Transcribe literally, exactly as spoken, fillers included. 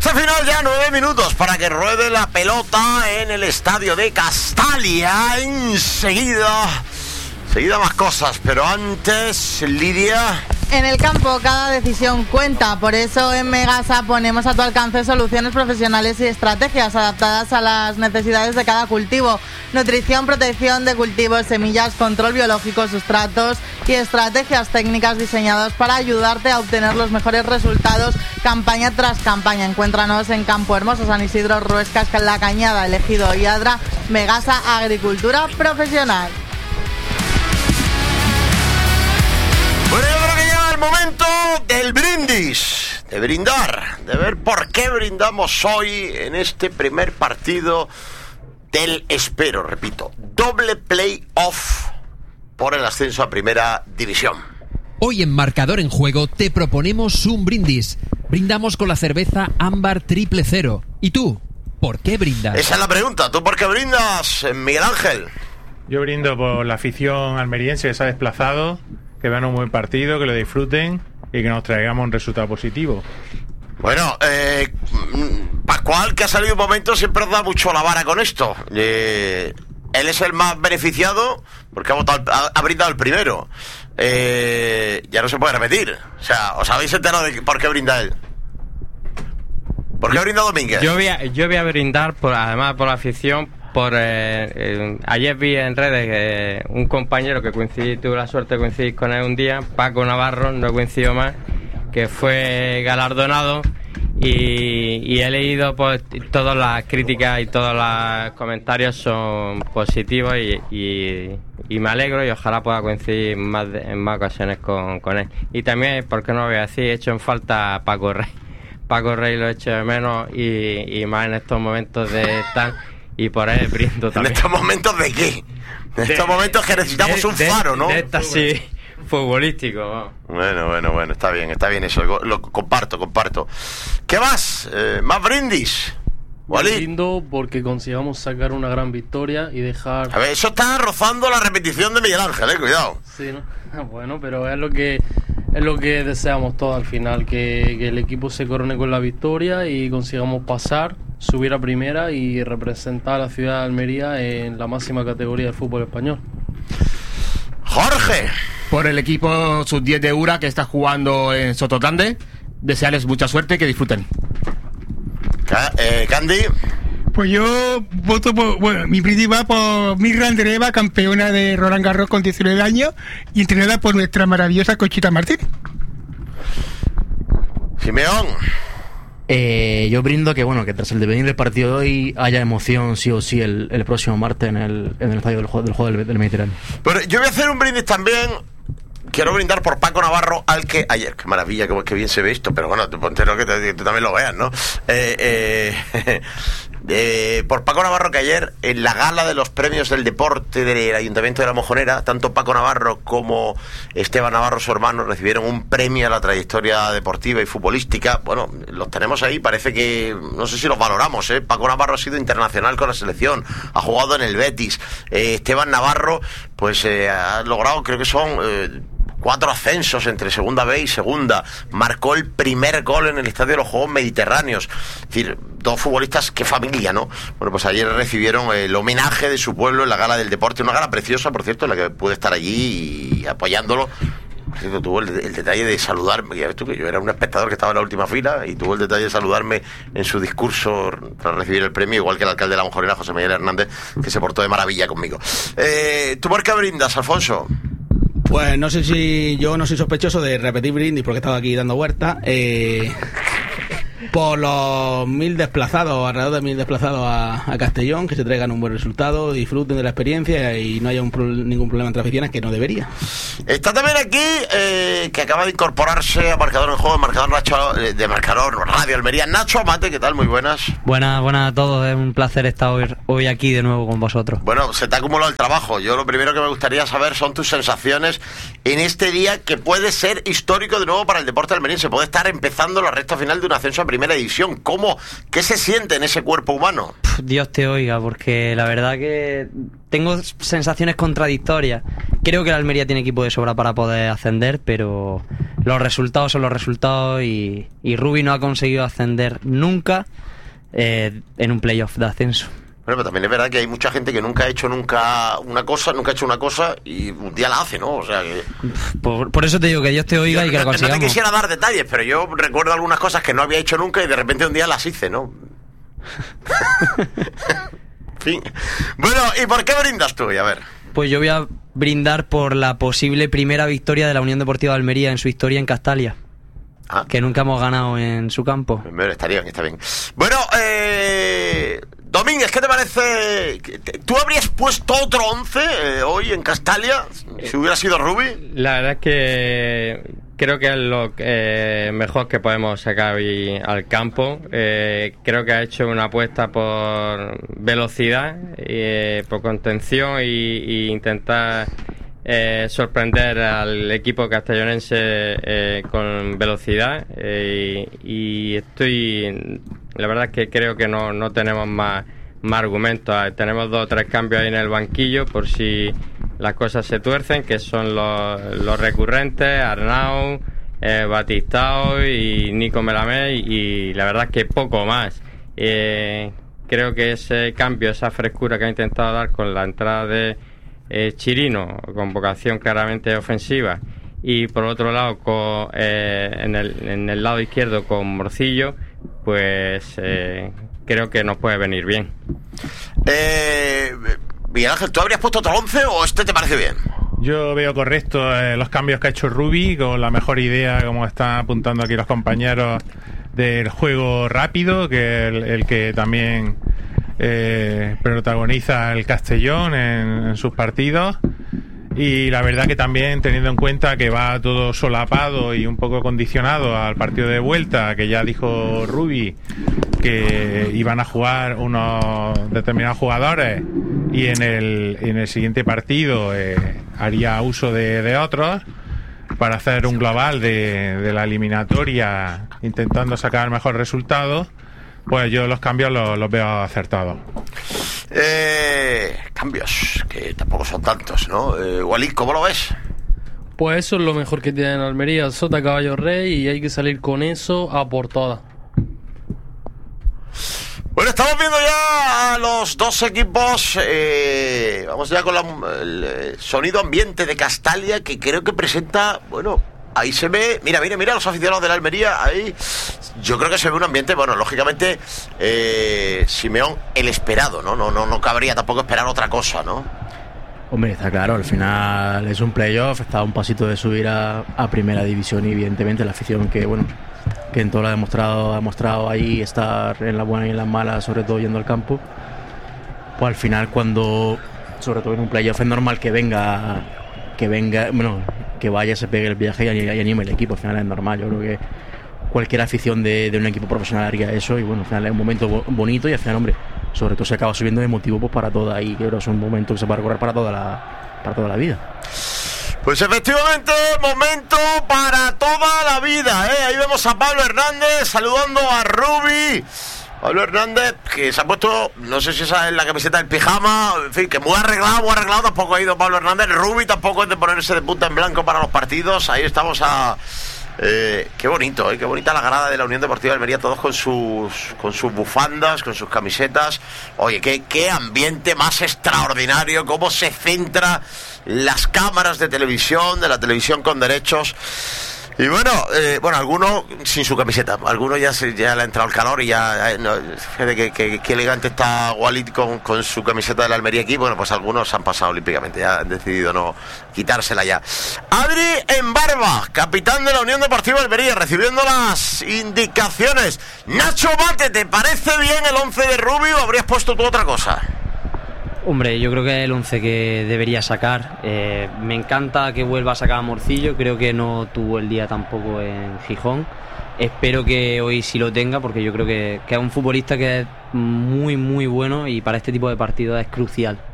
Recta final ya, nueve minutos para que ruede la pelota en el estadio de Castalia. Enseguida, enseguida más cosas, pero antes, Lidia. En el campo cada decisión cuenta, por eso en Megasa ponemos a tu alcance soluciones profesionales y estrategias adaptadas a las necesidades de cada cultivo. Nutrición, protección de cultivos, semillas, control biológico, sustratos y estrategias técnicas diseñadas para ayudarte a obtener los mejores resultados campaña tras campaña. Encuéntranos en Campo Hermoso, San Isidro, Ruescas, La Cañada, El Ejido y Adra. Megasa Agricultura Profesional. Bueno, yo creo que llega el momento del brindis, de brindar, de ver por qué brindamos hoy en este primer partido del espero, repito, doble play-off por el ascenso a Primera División. Hoy en Marcador en Juego te proponemos un brindis. Brindamos con la cerveza Ámbar Triple Cero. ¿Y tú? ¿Por qué brindas? Esa es la pregunta. ¿Tú por qué brindas, Miguel Ángel? Yo brindo por la afición almeriense que se ha desplazado, que vean un buen partido, que lo disfruten y que nos traigamos un resultado positivo. Bueno, eh, Pascual, que ha salido un momento, siempre da mucho la vara con esto. Eh, él es el más beneficiado porque ha, votado, ha, ha brindado el primero. Eh, ya no se puede repetir. O sea, ¿os habéis enterado de por qué brinda él? ¿Por qué brinda Domínguez? Yo voy a, yo voy a brindar, por, además por la afición, por eh, eh, ayer vi en redes que eh, un compañero que coincidí, tuve la suerte de coincidir con él un día, Paco Navarro, no he coincidido más, que fue galardonado y, y he leído pues todas las críticas y todos los comentarios son positivos y, y, y me alegro y ojalá pueda coincidir más de, en más ocasiones con, con él. Y también, porque no lo voy a decir, he hecho en falta a Paco Rey. Paco Rey lo he hecho de menos y, y más en estos momentos de tal. Y por ahí brindo también. ¿En estos momentos de qué? En de, estos momentos que necesitamos de, un de, faro, ¿no? De esta sí, futbolístico. Vamos. Bueno, bueno, bueno, está bien, está bien eso, lo, lo comparto, comparto. ¿Qué más? Eh, ¿Más brindis? ¿Walid? Brindo porque consigamos sacar una gran victoria y dejar... A ver, eso está rozando la repetición de Miguel Ángel, eh, cuidado. Sí, ¿no? Bueno, pero es lo que... Es lo que deseamos todos al final, que, que el equipo se corone con la victoria y consigamos pasar, subir a primera y representar a la ciudad de Almería en la máxima categoría del fútbol español. Jorge. Por el equipo sub diez de Ura que está jugando en Sototande, desearles mucha suerte y que disfruten. Eh, Candy. Pues yo voto por, bueno, mi principal por Mirra Andreeva, campeona de Roland Garros con diecinueve años y entrenada por nuestra maravillosa Conchita Martín. Simeón. Eh, yo brindo que bueno que tras el devenir del partido de hoy haya emoción sí o sí el, el próximo martes en el, en el estadio del juego del, juego del, del Mediterráneo. Pero yo voy a hacer un brindis también. Quiero brindar por Paco Navarro, al que ayer, qué maravilla, qué, qué bien se ve esto, pero bueno, tú ponte que, te, que tú también lo veas, ¿no? Eh, eh, eh, por Paco Navarro, que ayer en la gala de los premios del deporte del Ayuntamiento de La Mojonera, tanto Paco Navarro como Esteban Navarro, su hermano, recibieron un premio a la trayectoria deportiva y futbolística. Bueno, los tenemos ahí, parece que, no sé si los valoramos, ¿eh? Paco Navarro ha sido internacional con la selección, ha jugado en el Betis. Eh, Esteban Navarro, pues eh, ha logrado, creo que son... Eh, cuatro ascensos entre segunda B y segunda, marcó el primer gol en el Estadio de los Juegos Mediterráneos, es decir, dos futbolistas, qué familia, ¿no? Bueno, pues ayer recibieron el homenaje de su pueblo en la gala del deporte, una gala preciosa, por cierto, en la que pude estar allí y apoyándolo. Por cierto, tuvo el, el detalle de saludarme, ya ves tú que yo era un espectador que estaba en la última fila y tuvo el detalle de saludarme en su discurso para recibir el premio, igual que el alcalde de La Mojonera, José Miguel Hernández, que se portó de maravilla conmigo. Eh, ¿Tú por qué brindas, Alfonso? Pues no sé si yo no soy sospechoso de repetir brindis porque he estado aquí dando vueltas. Eh, por los mil desplazados, alrededor de mil desplazados a, a Castellón, que se traigan un buen resultado, disfruten de la experiencia y no haya un pro, ningún problema entre aficiones, que no debería. Está también aquí, eh, que acaba de incorporarse a Marcador en Juego, Marcador Nacho, de Marcador Radio Almería, Nacho Amate, ¿qué tal? Muy buenas. Buenas, buenas a todos, es un placer estar hoy, hoy aquí de nuevo con vosotros. Bueno, se te ha acumulado el trabajo. Yo lo primero que me gustaría saber son tus sensaciones en este día que puede ser histórico de nuevo para el deporte almeriense. Puede estar empezando la recta final de un ascenso a primera división. ¿Cómo? ¿Qué se siente en ese cuerpo humano? Dios te oiga, porque la verdad que tengo sensaciones contradictorias. Creo que la Almería tiene equipo de sobra para poder ascender, pero los resultados son los resultados y, y Rubi no ha conseguido ascender nunca eh, en un playoff de ascenso. Bueno, pero también es verdad que hay mucha gente que nunca ha hecho nunca una cosa, nunca ha hecho una cosa y un día la hace, ¿no? O sea que... Por, por eso te digo que Dios te oiga yo, y que lo consigamos. No te quisiera dar detalles, pero yo recuerdo algunas cosas que no había hecho nunca y de repente un día las hice, ¿no? En fin. Bueno, ¿y por qué brindas tú? A ver. Pues yo voy a brindar por la posible primera victoria de la Unión Deportiva de Almería en su historia en Castalia. Ah. Que nunca hemos ganado en su campo. Bueno, estaría bien, está bien. Bueno, eh... Domínguez, ¿qué te parece? ¿Tú habrías puesto otro once eh, hoy en Castalia si hubiera sido Rubi? La verdad es que creo que es lo eh, mejor que podemos sacar hoy al campo. Eh, creo que ha hecho una apuesta por velocidad, eh, por contención y, y intentar eh, sorprender al equipo castellonense eh, con velocidad. Eh, y, y estoy... La verdad es que creo que no, no tenemos más, más argumentos. Tenemos dos o tres cambios ahí en el banquillo por si las cosas se tuercen, que son los, los recurrentes, Arnau, eh, Batistao y Nico Melamé, y la verdad es que poco más. Eh, creo que ese cambio, esa frescura que ha intentado dar con la entrada de eh, Chirino, con vocación claramente ofensiva, y por otro lado con, eh, en, el, en el lado izquierdo con Morcillo, pues eh, creo que nos puede venir bien. Eh, Miguel Ángel, ¿tú habrías puesto otro once o este te parece bien? Yo veo correcto eh, los cambios que ha hecho Rubi, con la mejor idea, como están apuntando aquí los compañeros, del juego rápido, que el, el que también eh, protagoniza el Castellón en, en sus partidos. Y la verdad que también, teniendo en cuenta que va todo solapado y un poco condicionado al partido de vuelta, que ya dijo Rubi que iban a jugar unos determinados jugadores y en el, en el siguiente partido eh, haría uso de, de otros para hacer un global de, de la eliminatoria, intentando sacar el mejor resultado, pues yo los cambios los, los veo acertados. Eh, cambios, que tampoco son tantos, ¿no? Eh, Walid, ¿cómo lo ves? Pues eso es lo mejor que tiene en Almería, sota caballo rey, y hay que salir con eso a por todas. Bueno, estamos viendo ya a los dos equipos. eh, Vamos ya con la, el sonido ambiente de Castalia, que creo que presenta, bueno, ahí se ve, mira, mira, mira los aficionados de la Almería, ahí yo creo que se ve un ambiente, bueno, lógicamente eh, Simeón, el esperado, ¿no? No, no, no cabría tampoco esperar otra cosa, ¿no? Hombre, está claro, al final es un playoff, está a un pasito de subir a, a primera división, y evidentemente la afición que, bueno, que en todo lo ha demostrado, ha demostrado ahí estar en las buenas y en las malas, sobre todo yendo al campo, pues al final cuando, sobre todo en un playoff, es normal que venga, que venga, bueno, que vaya, se pegue el viaje y, y anime el equipo, al final es normal. Yo creo que cualquier afición de, de un equipo profesional haría eso, y bueno, al final es un momento bo- bonito y al final, hombre, sobre todo se acaba subiendo de motivo pues para toda, y creo que es un momento que se va a recorrer para toda la, para toda la vida. Pues efectivamente, momento para toda la vida, ¿eh? Ahí vemos a Pablo Hernández saludando a Rubi. Pablo Hernández, que se ha puesto, no sé si esa es la camiseta del pijama, en fin, que muy arreglado, muy arreglado, tampoco ha ido Pablo Hernández. Rubi tampoco es de ponerse de punta en blanco para los partidos. Ahí estamos a... Eh, qué bonito, eh, qué bonita la grada de la Unión Deportiva de Almería, todos con sus con sus bufandas, con sus camisetas. Oye, qué, qué ambiente más extraordinario, cómo se centra las cámaras de televisión, de la televisión con derechos. Y bueno, eh, bueno, alguno sin su camiseta, alguno ya se, ya le ha entrado el calor y ya, eh, no, fíjate que, que, que elegante está Walid con, con su camiseta de la Almería aquí. Bueno, pues algunos han pasado olímpicamente, ya han decidido no quitársela ya. Adri Embarba, capitán de la Unión Deportiva de Almería, recibiendo las indicaciones. Nacho Bate, ¿te parece bien el once de Rubi o habrías puesto tú otra cosa? Hombre, yo creo que es el once que debería sacar. Eh, me encanta que vuelva a sacar a Morcillo. Creo que no tuvo el día tampoco en Gijón. Espero que hoy sí lo tenga, porque yo creo que, que es un futbolista que es muy, muy bueno, y para este tipo de partidos es crucial.